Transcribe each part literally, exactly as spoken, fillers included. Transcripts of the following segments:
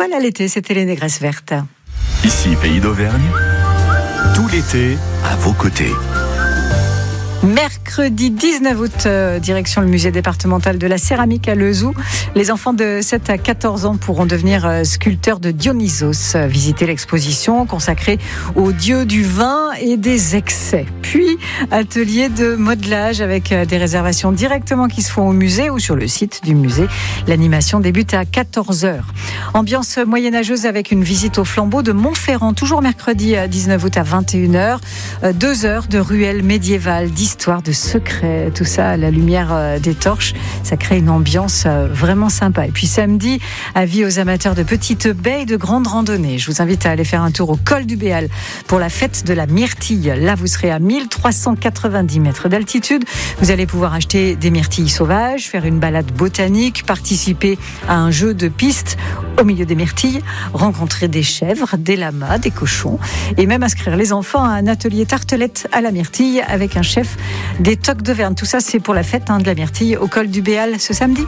voilà l'été, c'était les négresses vertes. Ici, Pays d'Auvergne, tout l'été, à vos côtés. Mercredi dix-neuf août, euh, direction le musée départemental de la céramique à Lezoux. Les enfants de sept à quatorze ans pourront devenir euh, sculpteurs de Dionysos, euh, visiter l'exposition consacrée aux dieux du vin et des excès. Puis, atelier de modelage avec euh, des réservations directement qui se font au musée ou sur le site du musée. L'animation débute à quatorze heures. Ambiance moyenâgeuse avec une visite au flambeau de Montferrand, toujours mercredi dix-neuf août à vingt et une heures. Euh, deux heures de ruelles médiévales, histoire de secrets, tout ça à la lumière des torches, ça crée une ambiance vraiment sympa. Et puis samedi, avis aux amateurs de petites baies et de grandes randonnées. Je vous invite à aller faire un tour au col du Béal pour la fête de la myrtille. Là, vous serez à mille trois cent quatre-vingt-dix mètres d'altitude. Vous allez pouvoir acheter des myrtilles sauvages, faire une balade botanique, participer à un jeu de piste au milieu des myrtilles, rencontrer des chèvres, des lamas, des cochons et même inscrire les enfants à un atelier tartelette à la myrtille avec un chef des toques d'Auvergne. Tout ça, c'est pour la fête hein, de la myrtille au col du Béal ce samedi.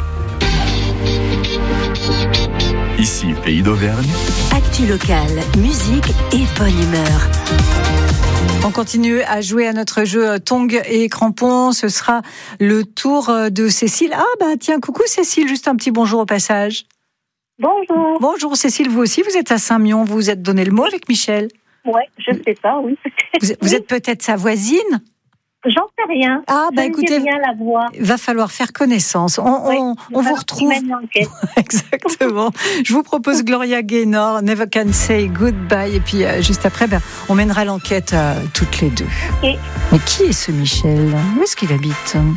Ici, Pays d'Auvergne. Actu locale, musique et bonne humeur. On continue à jouer à notre jeu Tongs et Crampons. Ce sera le tour de Cécile. Ah bah tiens, coucou Cécile, juste un petit bonjour au passage. Bonjour. Bonjour Cécile, vous aussi, vous êtes à Saint-Mion, vous vous êtes donné le mot avec Michel. Oui, je sais ça, oui. Vous, vous êtes peut-être sa voisine ? J'en sais rien. Ah, bah je écoutez, ne sais rien la voix. Va falloir faire connaissance. On, Oui, on, on vous retrouve. Exactement. Je vous propose Gloria Gaynor, Never Can Say Goodbye. Et puis, euh, juste après, ben, on mènera l'enquête euh, toutes les deux. Et... Mais qui est ce Michel ? Où est-ce qu'il habite ?